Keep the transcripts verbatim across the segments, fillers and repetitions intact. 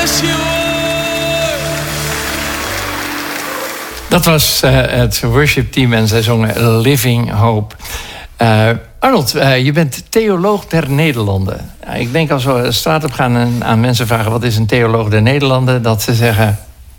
bless you, Lord. Dat was uh, het worshipteam en zij zongen Living Hope. Uh, Arnold, uh, je bent theoloog der Nederlanden. Uh, ik denk als we de straat op gaan en aan mensen vragen... wat is een theoloog der Nederlanden, dat ze zeggen...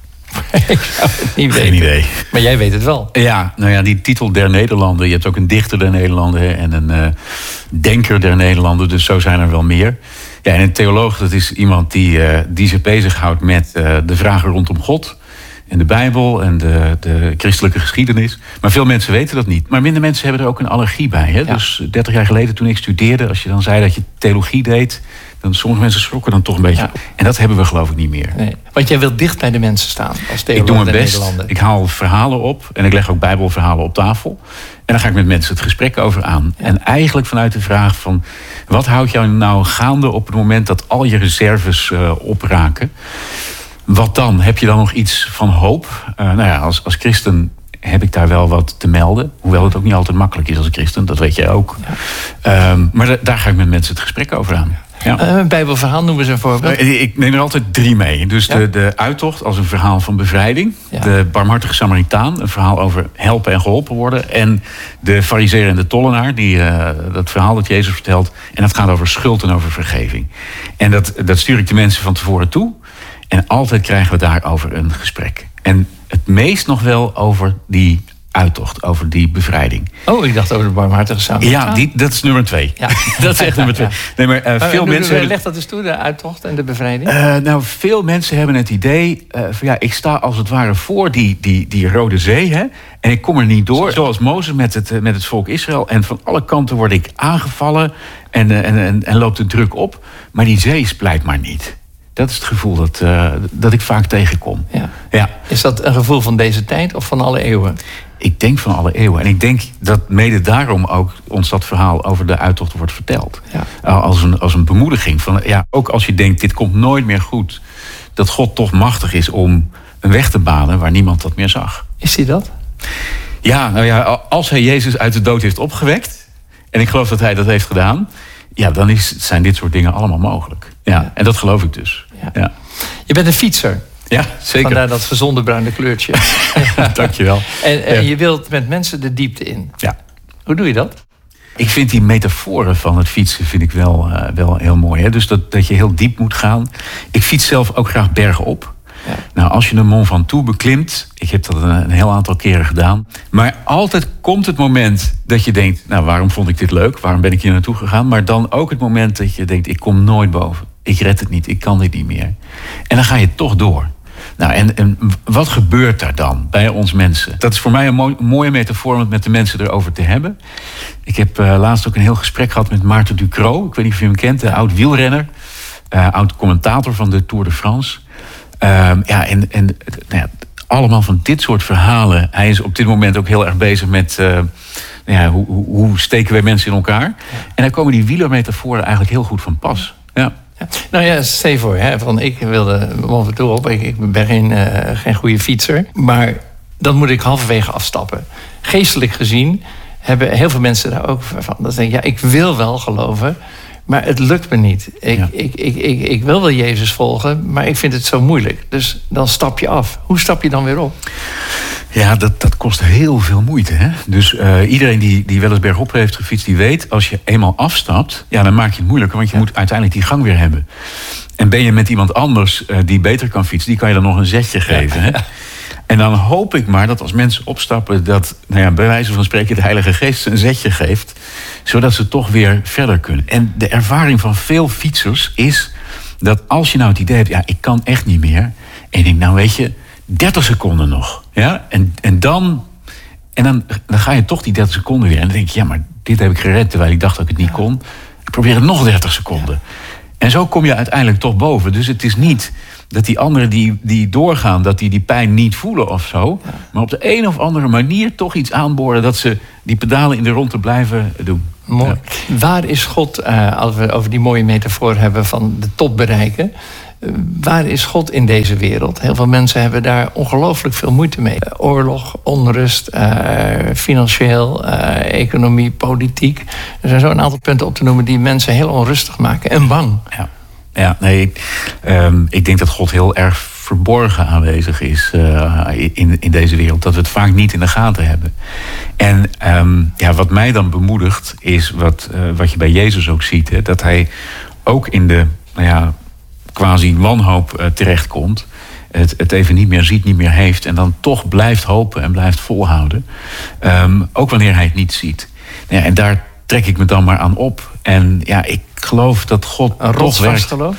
ik zou het niet weten. Geen idee. Maar jij weet het wel. Ja, nou ja, die titel der Nederlanden. Je hebt ook een dichter der Nederlanden en een uh, denker der Nederlanden. Dus zo zijn er wel meer. Ja, en een theoloog, dat is iemand die, uh, die zich bezighoudt met uh, de vragen rondom God... en de Bijbel en de, de christelijke geschiedenis. Maar veel mensen weten dat niet. Maar minder mensen hebben er ook een allergie bij. Hè? Ja. Dus dertig jaar geleden toen ik studeerde... als je dan zei dat je theologie deed... dan sommige mensen schrokken dan toch een beetje. Ja. En dat hebben we geloof ik niet meer. Nee. Want jij wilt dicht bij de mensen staan als theoloog. Ik doe mijn best. Nederlanden. Ik haal verhalen op. En ik leg ook bijbelverhalen op tafel. En dan ga ik met mensen het gesprek over aan. Ja. En eigenlijk vanuit de vraag van... wat houdt jou nou gaande op het moment dat al je reserves uh, opraken... Wat dan? Heb je dan nog iets van hoop? Uh, nou ja, als, als christen heb ik daar wel wat te melden. Hoewel het ook niet altijd makkelijk is als christen, dat weet jij ook. Ja. Um, maar da- daar ga ik met mensen het gesprek over aan. Ja. Uh, een Bijbelverhaal noemen ze een voorbeeld. Uh, ik neem er altijd drie mee. Dus ja. de, de uittocht als een verhaal van bevrijding. Ja. De barmhartige Samaritaan, een verhaal over helpen en geholpen worden. En de farizeer en de tollenaar, die, uh, dat verhaal dat Jezus vertelt. En dat gaat over schuld en over vergeving. En dat, dat stuur ik de mensen van tevoren toe. En altijd krijgen we daarover een gesprek. En het meest nog wel over die uittocht, over die bevrijding. Oh, ik dacht over de barmhartige Samaritaan. Ja, die, dat is nummer twee. Ja. Dat is echt nummer twee. Nee, maar, uh, veel uh, mensen hebben... Leg dat eens toe, de uittocht en de bevrijding. Uh, nou, veel mensen hebben het idee... Uh, van ja, ik sta als het ware voor die, die, die Rode Zee... Hè, en ik kom er niet door. Zoals Mozes met het, uh, met het volk Israël. En van alle kanten word ik aangevallen en, uh, en, en, en loopt de druk op. Maar die zee splijt maar niet. Dat is het gevoel dat, uh, dat ik vaak tegenkom. Ja. Ja. Is dat een gevoel van deze tijd of van alle eeuwen? Ik denk van alle eeuwen. En ik denk dat mede daarom ook ons dat verhaal over de uittocht wordt verteld. Ja. Uh, als, een, als een bemoediging. Van, ja, ook als je denkt, dit komt nooit meer goed. Dat God toch machtig is om een weg te banen waar niemand dat meer zag. Is hij dat? Ja, nou ja, als hij Jezus uit de dood heeft opgewekt... en ik geloof dat hij dat heeft gedaan... ja, dan is, zijn dit soort dingen allemaal mogelijk. Ja, ja. En dat geloof ik dus. Ja. Ja. Je bent een fietser. Ja, zeker. Vandaar dat gezonde bruine kleurtje. Dankjewel. En, en ja. je wilt met mensen de diepte in. Ja. Hoe doe je dat? Ik vind die metaforen van het fietsen vind ik wel, uh, wel heel mooi. Hè? Dus dat, dat je heel diep moet gaan. Ik fiets zelf ook graag bergop. Ja. Nou, als je de Mont Ventoux beklimt... ik heb dat een, een heel aantal keren gedaan... maar altijd komt het moment dat je denkt... nou, waarom vond ik dit leuk? Waarom ben ik hier naartoe gegaan? Maar dan ook het moment dat je denkt... ik kom nooit boven. Ik red het niet. Ik kan dit niet meer. En dan ga je toch door. Nou, en, en wat gebeurt daar dan bij ons mensen? Dat is voor mij een mooi, mooie metafoor om het met de mensen erover te hebben. Ik heb uh, laatst ook een heel gesprek gehad met Maarten Ducrot. Ik weet niet of je hem kent, de oud wielrenner. Uh, oud commentator van de Tour de France. Uh, ja, en, en nou ja, allemaal van dit soort verhalen. Hij is op dit moment ook heel erg bezig met... Uh, nou ja, hoe, hoe, hoe steken wij mensen in elkaar? Ja. En daar komen die wielermetaforen eigenlijk heel goed van pas. Ja. Ja. Nou ja, stel je voor, hè, van ik wilde Mont Ventoux op. Ik, ik ben geen, uh, geen goede fietser. Maar dan moet ik halverwege afstappen. Geestelijk gezien hebben heel veel mensen daar ook van. Dat denk ik, ja, ik wil wel geloven, maar het lukt me niet. Ik, ja. ik, ik, ik, ik wil wel Jezus volgen, maar ik vind het zo moeilijk. Dus dan stap je af. Hoe stap je dan weer op? Ja, dat, dat kost heel veel moeite. Hè? Dus uh, iedereen die, die wel eens bergop heeft gefietst... die weet, als je eenmaal afstapt... ja, dan maak je het moeilijker, want je ja. moet uiteindelijk die gang weer hebben. En ben je met iemand anders uh, die beter kan fietsen... die kan je dan nog een zetje geven. Ja. Hè? En dan hoop ik maar dat als mensen opstappen... dat, nou ja, bij wijze van spreken, de Heilige Geest een zetje geeft... zodat ze toch weer verder kunnen. En de ervaring van veel fietsers is... dat als je nou het idee hebt, ja, ik kan echt niet meer... en je denkt, nou weet je... dertig seconden nog. Ja? En, en, dan, en dan, dan ga je toch die dertig seconden weer. En dan denk je, ja, maar dit heb ik gered... terwijl ik dacht dat ik het niet kon. Ik probeer het nog dertig seconden. En zo kom je uiteindelijk toch boven. Dus het is niet dat die anderen die, die doorgaan... dat die die pijn niet voelen of zo. Ja. Maar op de een of andere manier toch iets aanboren... dat ze die pedalen in de rondte blijven doen. Mooi. Ja. Waar is God, uh, als we over die mooie metafoor hebben... van de top bereiken... waar is God in deze wereld? Heel veel mensen hebben daar ongelooflijk veel moeite mee. Oorlog, onrust, uh, financieel, uh, economie, politiek. Er zijn zo een aantal punten op te noemen... die mensen heel onrustig maken en bang. Ja, ja nee, Um, ik denk dat God heel erg verborgen aanwezig is uh, in, in deze wereld. Dat we het vaak niet in de gaten hebben. En um, ja, wat mij dan bemoedigt is wat, uh, wat je bij Jezus ook ziet. Hè, dat hij ook in de nou ja, quasi wanhoop uh, terechtkomt. Het, het even niet meer ziet, niet meer heeft. En dan toch blijft hopen en blijft volhouden. Um, ook wanneer hij het niet ziet. Ja, en daar trek ik me dan maar aan op. En ja, ik geloof dat God een toch werkt. geloof?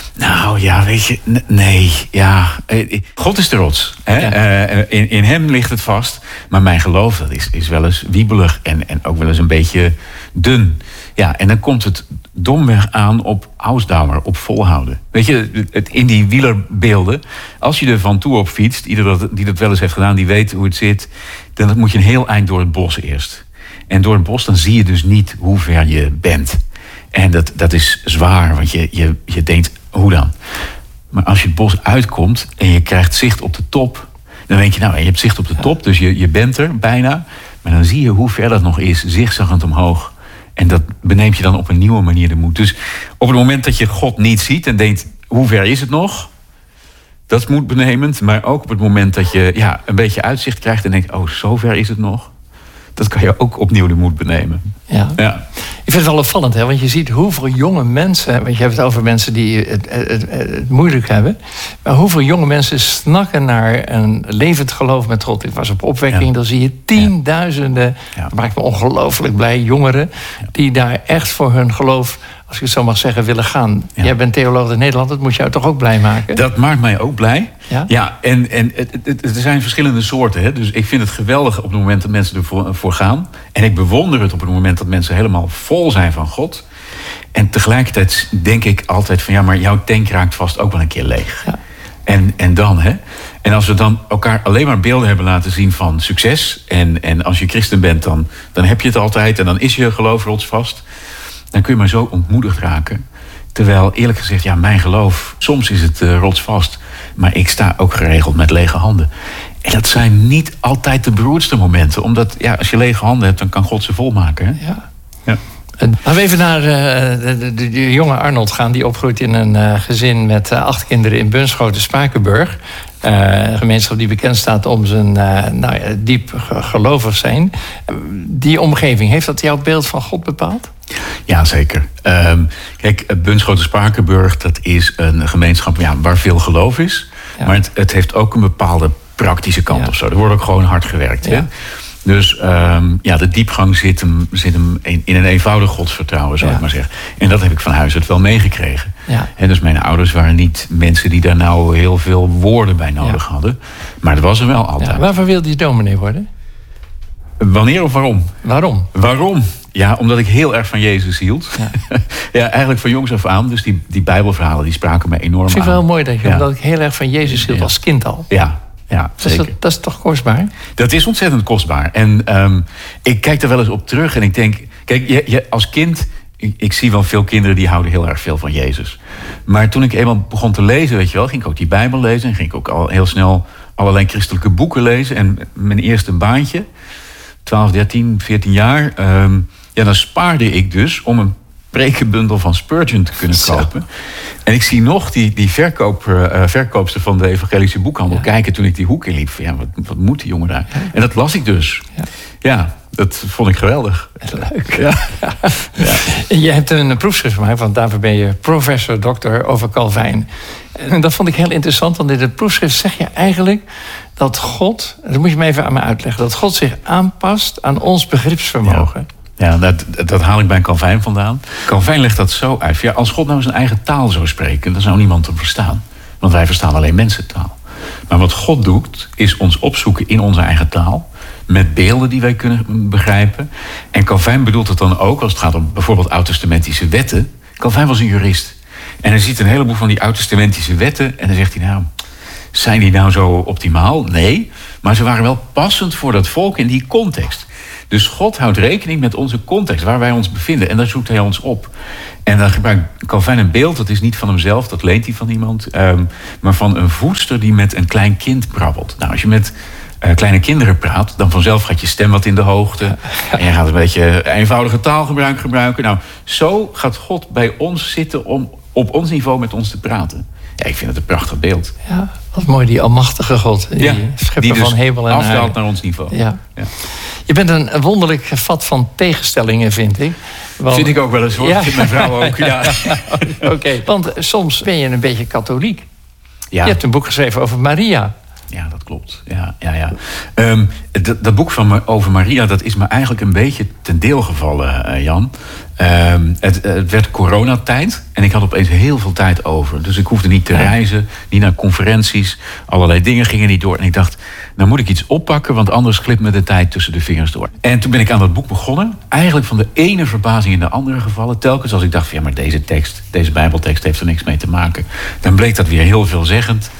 Nou ja, weet je, n- nee, ja. God is de rots. Hè? Ja. Uh, in, in hem ligt het vast. Maar mijn geloof, dat is, is wel eens wiebelig en, en ook wel eens een beetje dun. Ja, en dan komt het domweg aan op Ausdauer, op volhouden. Weet je, het, in die wielerbeelden, als je er van toe op fietst, ieder dat, die dat wel eens heeft gedaan, die weet hoe het zit, dan moet je een heel eind door het bos eerst. En door het bos, dan zie je dus niet hoe ver je bent. En dat, dat is zwaar, want je, je, je denkt, hoe dan? Maar als je het bos uitkomt en je krijgt zicht op de top, dan denk je, nou, je hebt zicht op de top, dus je, je bent er bijna. Maar dan zie je hoe ver dat nog is, zigzaggend omhoog. En dat beneemt je dan op een nieuwe manier de moed. Dus op het moment dat je God niet ziet en denkt, hoe ver is het nog? Dat is moedbenemend. Maar ook op het moment dat je ja, een beetje uitzicht krijgt en denkt, oh, zo ver is het nog. Dat kan je ook opnieuw de moed benemen. Ja. Ja. Ik vind het wel opvallend, hè? Want je ziet hoeveel jonge mensen, want je hebt het over mensen die het, het, het, het moeilijk hebben, maar hoeveel jonge mensen snakken naar een levend geloof met God. Ik was op opwekking, ja. Dan zie je tienduizenden, ja. Dat maakt me ongelooflijk blij, jongeren, ja. Die daar echt voor hun geloof, als ik het zo mag zeggen, willen gaan. Ja. Jij bent theoloog in Nederland, dat moet jou toch ook blij maken? Dat maakt mij ook blij. Ja, ja en, en het, het, er zijn verschillende soorten. Hè? Dus ik vind het geweldig op het moment dat mensen ervoor voor gaan. En ik bewonder het op het moment dat mensen helemaal vol zijn van God. En tegelijkertijd denk ik altijd van ja, maar jouw tank raakt vast ook wel een keer leeg. Ja. En, en dan, hè? En als we dan elkaar alleen maar beelden hebben laten zien van succes. En, en als je christen bent, dan, dan heb je het altijd. En dan is je geloof rotsvast. Dan kun je maar zo ontmoedigd raken. Terwijl, eerlijk gezegd, ja, mijn geloof, soms is het uh, rotsvast. Maar ik sta ook geregeld met lege handen. En dat zijn niet altijd de beroerdste momenten. Omdat, ja, als je lege handen hebt, dan kan God ze volmaken. Hè? Ja. Ja. Laten we even naar uh, de, de, de, de jonge Arnold gaan. Die opgroeit in een uh, gezin met uh, acht kinderen in Bunschoten, Spakenburg. Uh, een gemeenschap die bekend staat om zijn uh, nou ja, diep gelovig zijn. Uh, die omgeving, heeft dat jouw beeld van God bepaald? Ja, zeker. Um, kijk, Bunschoten Spakenburg, dat is een gemeenschap ja, waar veel geloof is. Ja. Maar het, het heeft ook een bepaalde praktische kant ja. of zo. Er wordt ook gewoon hard gewerkt. Ja. Hè? Dus um, ja, de diepgang zit hem, zit hem in, in een eenvoudig godsvertrouwen, zou ja. ik maar zeggen. En dat heb ik van huis uit wel meegekregen. Ja. En dus mijn ouders waren niet mensen die daar nou heel veel woorden bij nodig ja. hadden. Maar dat was er wel altijd. Ja, waarvoor wilde je dominee worden? Wanneer of waarom? Waarom? Waarom? Ja, omdat ik heel erg van Jezus hield. Ja, ja eigenlijk van jongs af aan. Dus die, die bijbelverhalen die spraken me enorm aan. Ik vind het wel mooi dat je, ja. omdat ik heel erg van Jezus hield ja. als kind al. Ja, ja zeker. Dat, dat is toch kostbaar? Dat is ontzettend kostbaar. En um, ik kijk er wel eens op terug en ik denk... Kijk, je, je, als kind... Ik, ik zie wel veel kinderen die houden heel erg veel van Jezus. Maar toen ik eenmaal begon te lezen, weet je wel... ging ik ook die Bijbel lezen en ging ik ook al heel snel... allerlei christelijke boeken lezen. En mijn eerste baantje... twaalf, dertien, veertien jaar... Um, ja, dan spaarde ik dus om een prekenbundel van Spurgeon te kunnen kopen. Zo. En ik zie nog die, die verkoop, uh, verkoopster van de evangelische boekhandel ja. kijken... toen ik die hoek inliep. Van, ja, wat, wat moet die jongen daar? Ja. En dat las ik dus. Ja, ja dat vond ik geweldig. Leuk. Ja. Ja. Ja. Je hebt een proefschrift gemaakt, want daarvoor ben je professor, dokter over Calvijn. En dat vond ik heel interessant, want in het proefschrift zeg je eigenlijk... dat God, dat moet je me even aan me uitleggen... dat God zich aanpast aan ons begripsvermogen. Ja. Ja, dat, dat haal ik bij Calvijn vandaan. Calvijn legt dat zo uit. Ja, als God nou zijn eigen taal zou spreken, dan zou niemand hem verstaan. Want wij verstaan alleen mensentaal. Maar wat God doet, is ons opzoeken in onze eigen taal. Met beelden die wij kunnen begrijpen. En Calvijn bedoelt het dan ook, als het gaat om bijvoorbeeld oud-testamentische wetten. Calvijn was een jurist. En hij ziet een heleboel van die oud-testamentische wetten. En dan zegt hij, nou, zijn die nou zo optimaal? Nee, maar ze waren wel passend voor dat volk in die context. Dus God houdt rekening met onze context, waar wij ons bevinden. En daar zoekt hij ons op. En dan gebruikt Calvijn een beeld, dat is niet van hemzelf, dat leent hij van iemand. Um, maar van een voedster die met een klein kind brabbelt. Nou, als je met uh, kleine kinderen praat, dan vanzelf gaat je stem wat in de hoogte. En je gaat een beetje eenvoudige taalgebruik gebruiken. Nou, zo gaat God bij ons zitten om op ons niveau met ons te praten. Ja, ik vind het een prachtig beeld. Ja, wat mooi, die almachtige God. Die Ja, schepper die dus van hemel en afdaalt aarde. naar ons niveau. Ja. Ja. Je bent een wonderlijk vat van tegenstellingen, vind ik. Want... Vind ik ook wel eens hoor. Ja. Vindt mijn vrouw ook. Ja. Oké, okay. Want soms ben je een beetje katholiek. Ja. Je hebt een boek geschreven over Maria. Ja, dat klopt. Ja, ja, ja. Um, dat, dat boek van me over Maria, dat is me eigenlijk een beetje ten deel gevallen, uh, Jan. Um, het, het werd coronatijd en ik had opeens heel veel tijd over. Dus ik hoefde niet te reizen, niet naar conferenties. Allerlei dingen gingen niet door. En ik dacht, nou moet ik iets oppakken, want anders glipt me de tijd tussen de vingers door. En toen ben ik aan dat boek begonnen. Eigenlijk van de ene verbazing in de andere gevallen. Telkens als ik dacht, ja, maar deze tekst, deze Bijbeltekst heeft er niks mee te maken. Dan bleek dat weer heel veelzeggend.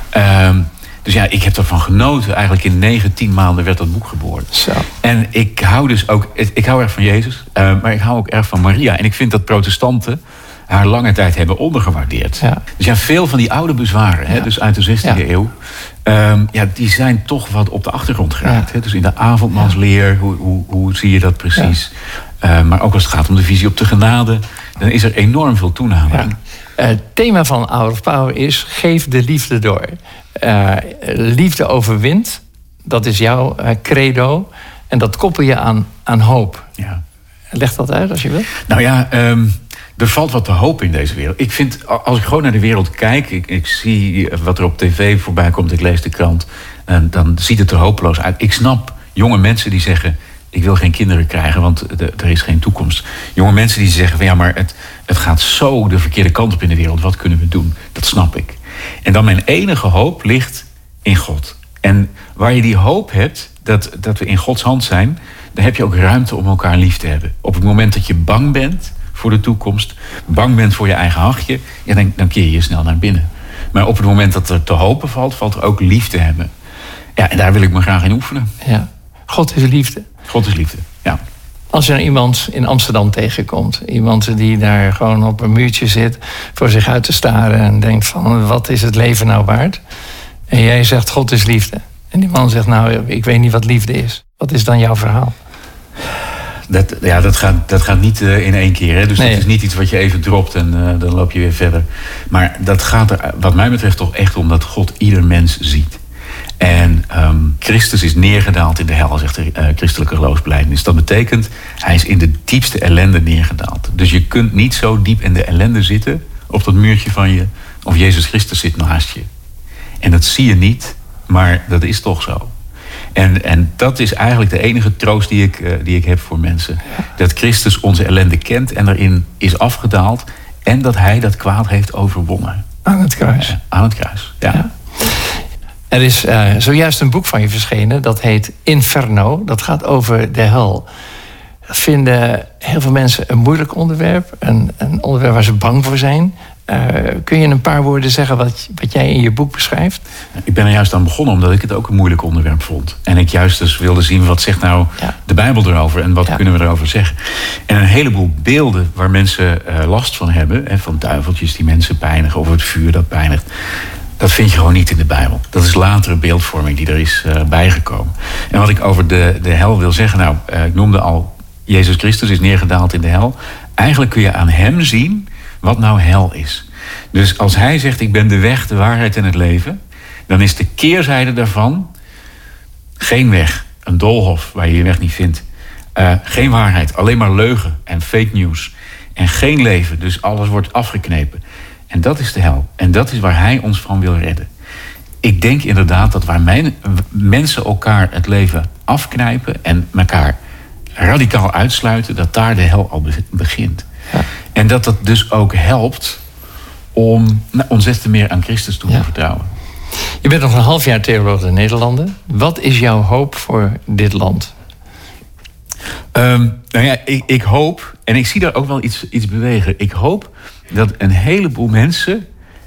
Um, Dus ja, ik heb ervan genoten. Eigenlijk in negen, tien maanden werd dat boek geboren. Zo. En ik hou dus ook... Ik hou erg van Jezus, uh, maar ik hou ook erg van Maria. En ik vind dat protestanten haar lange tijd hebben ondergewaardeerd. Ja. Dus ja, veel van die oude bezwaren, ja. hè, dus uit de zestiende Ja. eeuw... Um, ja, die zijn toch wat op de achtergrond geraakt. Ja. Hè? Dus in de avondmaalsleer, hoe, hoe, hoe zie je dat precies? Ja. Uh, maar ook als het gaat om de visie op de genade... dan is er enorm veel toenadering. Ja. Uh, het thema van Hour of Power is: geef de liefde door. Uh, liefde overwint, dat is jouw uh, credo. En dat koppel je aan, aan hoop. Ja. Leg dat uit als je wilt. Nou ja, um, er valt wat te hopen in deze wereld. Ik vind, als ik gewoon naar de wereld kijk... ik, ik zie wat er op tv voorbij komt, ik lees de krant... en dan ziet het er hopeloos uit. Ik snap jonge mensen die zeggen... ik wil geen kinderen krijgen, want de, er is geen toekomst. Jonge mensen die zeggen van ja, maar het, het gaat zo de verkeerde kant op in de wereld. Wat kunnen we doen? Dat snap ik. En dan mijn enige hoop ligt in God. En waar je die hoop hebt, dat, dat we in Gods hand zijn... dan heb je ook ruimte om elkaar lief te hebben. Op het moment dat je bang bent voor de toekomst... bang bent voor je eigen hachje... Ja, dan, dan keer je je snel naar binnen. Maar op het moment dat er te hopen valt, valt er ook liefde hebben. Ja, en daar wil ik me graag in oefenen. Ja. God is liefde. God is liefde, ja. Als je nou iemand in Amsterdam tegenkomt... iemand die daar gewoon op een muurtje zit... voor zich uit te staren en denkt van... wat is het leven nou waard? En jij zegt God is liefde. En die man zegt nou, ik weet niet wat liefde is. Wat is dan jouw verhaal? Dat, ja, dat, gaat, dat gaat niet uh, in één keer. Hè? Dus nee. dat is niet iets wat je even dropt en uh, dan loop je weer verder. Maar dat gaat er wat mij betreft toch echt om dat God ieder mens ziet. En um, Christus is neergedaald in de hel, zegt de uh, christelijke geloofsbelijdenis. Dat betekent, hij is in de diepste ellende neergedaald. Dus je kunt niet zo diep in de ellende zitten... op dat muurtje van je, of Jezus Christus zit naast je. En dat zie je niet, maar dat is toch zo. En, en dat is eigenlijk de enige troost die ik, uh, die ik heb voor mensen. Dat Christus onze ellende kent en erin is afgedaald... en dat hij dat kwaad heeft overwonnen. Aan het kruis. Uh, aan het kruis, ja. ja. Er is uh, zojuist een boek van je verschenen, dat heet Inferno. Dat gaat over de hel. Dat vinden heel veel mensen een moeilijk onderwerp. Een, een onderwerp waar ze bang voor zijn. Uh, kun je in een paar woorden zeggen wat, wat jij in je boek beschrijft? Ik ben er juist aan begonnen omdat ik het ook een moeilijk onderwerp vond. En ik juist dus wilde zien wat zegt nou ja. de Bijbel erover en wat ja. kunnen we erover zeggen. En een heleboel beelden waar mensen uh, last van hebben. Hè, van duiveltjes die mensen pijnigen of het vuur dat pijnigt. Dat vind je gewoon niet in de Bijbel. Dat is latere beeldvorming die er is uh, bijgekomen. En wat ik over de, de hel wil zeggen... nou, uh, ik noemde al, Jezus Christus is neergedaald in de hel. Eigenlijk kun je aan hem zien wat nou hel is. Dus als hij zegt, ik ben de weg, de waarheid en het leven... dan is de keerzijde daarvan geen weg. Een doolhof waar je je weg niet vindt. Uh, geen waarheid, alleen maar leugen en fake news. En geen leven, dus alles wordt afgeknepen. En dat is de hel. En dat is waar hij ons van wil redden. Ik denk inderdaad dat waar mijn, mensen elkaar het leven afknijpen... en elkaar radicaal uitsluiten, dat daar de hel al begint. Ja. En dat dat dus ook helpt om nou, ons des te meer aan Christus toe te ja. vertrouwen. Je bent nog een half jaar theoloog in de Nederlanden. Wat is jouw hoop voor dit land? Um, nou ja, ik, ik hoop, en ik zie daar ook wel iets, iets bewegen... ik hoop dat een heleboel mensen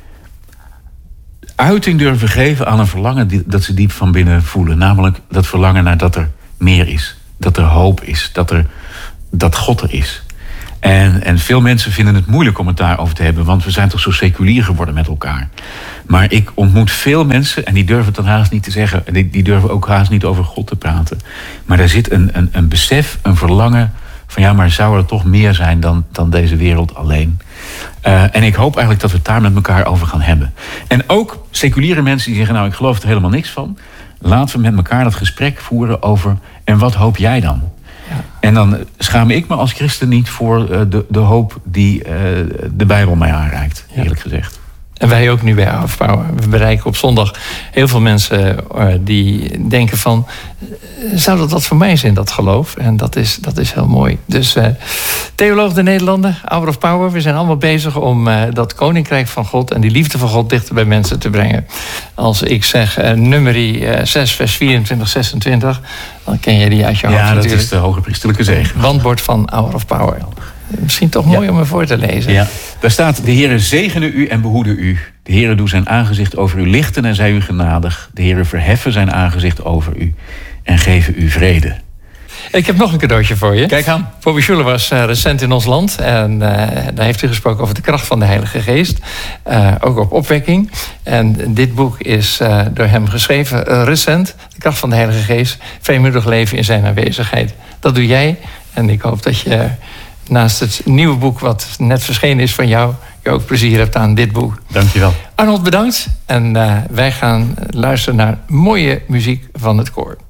uiting durven geven aan een verlangen die, dat ze diep van binnen voelen. Namelijk dat verlangen naar dat er meer is. Dat er hoop is. Dat, er, dat God er is. En, en veel mensen vinden het moeilijk om het daarover te hebben... want we zijn toch zo seculier geworden met elkaar. Maar ik ontmoet veel mensen, en die durven het dan haast niet te zeggen... die, die durven ook haast niet over God te praten. Maar daar zit een, een, een besef, een verlangen... van ja, maar zou er toch meer zijn dan, dan deze wereld alleen? Uh, en ik hoop eigenlijk dat we het daar met elkaar over gaan hebben. En ook seculiere mensen die zeggen, nou, ik geloof er helemaal niks van. Laten we met elkaar dat gesprek voeren over, en wat hoop jij dan? Ja. En dan schaam ik me als christen niet voor uh, de, de hoop die uh, de Bijbel mij aanreikt, eerlijk ja. gezegd. En wij ook nu bij Hour of Power. We bereiken op zondag heel veel mensen uh, die denken van, zou dat wat voor mij zijn, dat geloof? En dat is, dat is heel mooi. Dus uh, Theoloog de Nederlanden, Hour of Power, we zijn allemaal bezig om uh, dat koninkrijk van God en die liefde van God dichter bij mensen te brengen. Als ik zeg uh, nummerie uh, zes, vers vierentwintig, zesentwintig, dan ken je die uit je hoofd. Ja, dat natuurlijk. is de hoge priesterlijke zegen. Wandbord van Hour of Power. Misschien toch mooi ja. om ervoor te lezen. Ja. Daar staat, de Heere zegene u en behoede u. De Heere doe zijn aangezicht over u lichten en zij u genadig. De Heere verheffen zijn aangezicht over u en geven u vrede. Ik heb nog een cadeautje voor je. Kijk aan. Bobby Schuller was uh, recent in ons land. En uh, daar heeft hij gesproken over de kracht van de Heilige Geest. Uh, ook op opwekking. En dit boek is uh, door hem geschreven uh, recent. De kracht van de Heilige Geest. Veelmoedig leven in zijn aanwezigheid. Dat doe jij. En ik hoop dat je naast het nieuwe boek wat net verschenen is van jou, je ook plezier hebt aan dit boek. Dankjewel. Arnold, bedankt. En uh, wij gaan luisteren naar mooie muziek van het koor.